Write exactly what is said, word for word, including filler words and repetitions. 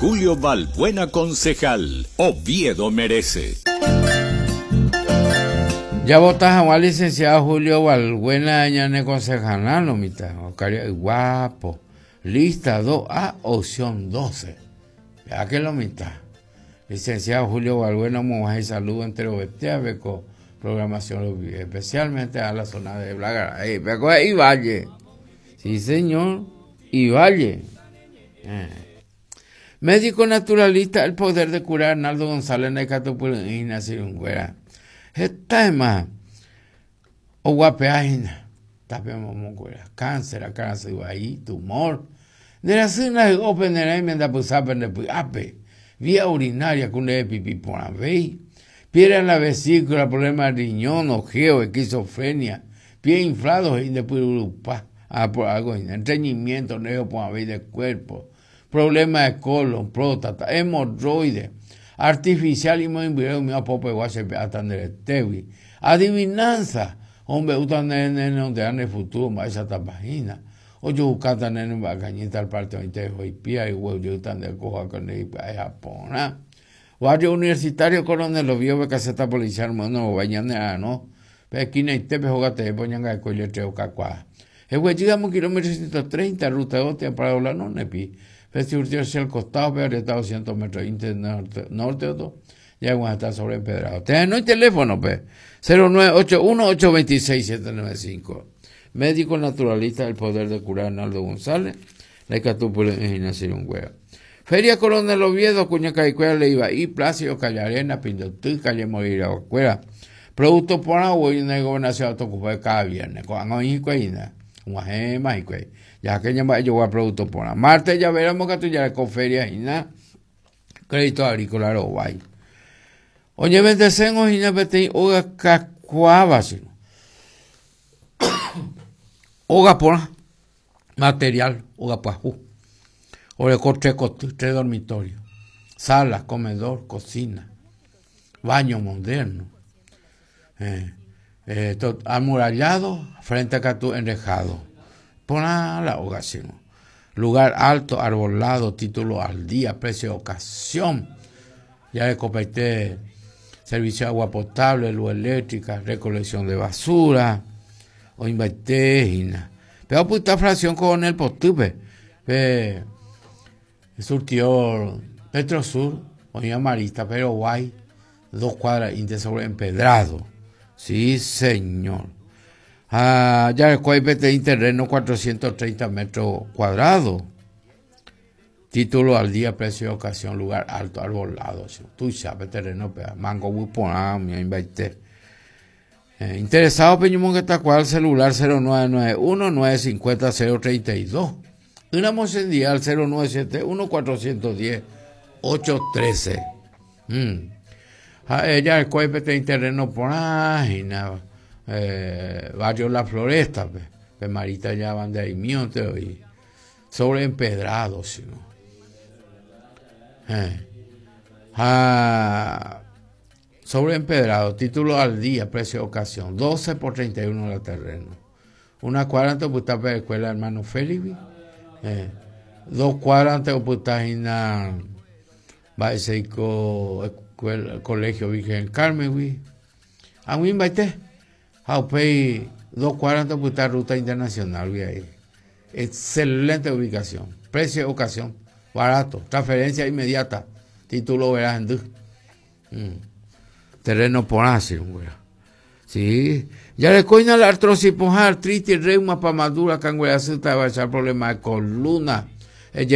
Julio Balbuena, concejal. Oviedo merece. Ya votas a un licenciado Julio Balbuena, ñane concejal, no mitad. Guapo. Lista dos A, opción doce. Ya que lo mitad. Licenciado Julio Balbuena, Monja y Salud entre Obeteabeco, programación, especialmente a la zona de Blagaray, y Valle. Sí, señor, y Valle. Eh. Médico naturalista, el poder de curar, Arnaldo González, Necatopulina, Sirungüera. Esta es más, o guapeágina, tapemomongüera, cáncer, cáncer, ahí, tumor. De la cena de Open en la menda pusapen de puape, vía urinaria con el pipí por la vez, piedra en la vesícula, problema de riñón, ojeo, esquizofrenia, pie inflados y después urupa, ah, por algo, estreñimiento, neo por la vez del cuerpo, problema de colon, próstata, hemorroides, artificial y muy enviado mi apope guachepe hasta tewi, adivinanza, hombre, utan nene donde han el futuro, más esa página. Oye, buscata nene bacañita al parte de hoy pía y huevo yo tan de coja con el país Japón. Guardia universitario coronel lo vio que se está policial no bañando no. Pero aquí no te jugate poñan a coile treo cacua. El güey llegamos kilómetros ciento treinta ruta de otra para hablar no nepi. Pero si urtió hacia el costado pero está doscientos metros norte norte otro. Ya vamos a estar sobre empedrado. Te no hay teléfono pe. cero nueve ocho uno ocho dos seis siete nueve cinco. Médico naturalista del poder de curar, Arnaldo González, la Icatúpula en Sirungüera. Feria Coronel Oviedo, Cuñacaicuela, Leiva y Plácido, Callarena, Pindotú, Calle Moira, Cuera. Producto por agua y una gobernación autocupada cada viernes. Con Angoícueina, una gema y cuey. Ya que ya yo a producto por agua. Martes ya veremos que tú ya con feria y nada. Crédito agrícola, Uruguay. Oye, bendecen o jina bete oga cacuaba, sino. Oga por material, oga pajú. O le corté tres dormitorios. Sala, comedor, cocina. Baño moderno. Eh, eh, todo, amurallado, frente a Catú, enrejado. Por la oga, sino. Lugar alto, arbolado, título al día, precio de ocasión. Ya le completé servicio de agua potable, luz eléctrica, recolección de basura. O invertégina. Pero puta fracción con el postupe. Pe surtió Petrosur, oña Marista, pero guay. Dos cuadras inte sobre empedrado. Sí, señor. Ah, ya el cuaipete en terreno cuatrocientos treinta metros cuadrados. Título al día, precio de ocasión, lugar alto, arbolado. Tú sabes, terreno, mango, buponá, me inverté. Eh, interesado Peñumón que está cual celular cero nueve nueve uno nueve cinco cero cero tres dos. Una mosendía al cero nueve siete uno cuatro uno cero ocho uno tres. Mm. Ella el cuerpo de terreno por página, eh, barrio La Floresta, pe, pe Marita ya van de ahí mionte y sobre empedrado, sino. Eh. Ah, sobre empedrado, título al día, precio de ocasión, doce por treinta y uno la terreno. Una cuadra antes de la escuela hermano Félix, eh, dos cuadras antes de la Baiseico Colegio Virgen Carmen, a mí me invité, a pay dos cuadras antes de la ruta internacional, ahí. Excelente ubicación, precio de ocasión, barato, transferencia inmediata, título verás en mm. Terreno por ácido, güey. Sí. Ya le coina la artrosis, artritis, reuma, pamadura, canguera, se te va a echar problemas de columna,